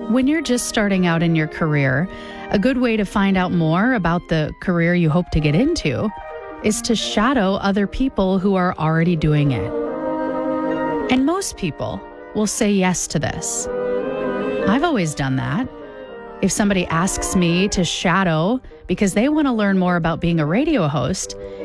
When you're just starting out in your career, a good way to find out more about the career you hope to get into is to shadow other people who are already doing it. And most people will say yes to this. I've always done that. If somebody asks me to shadow because they want to learn more about being a radio host,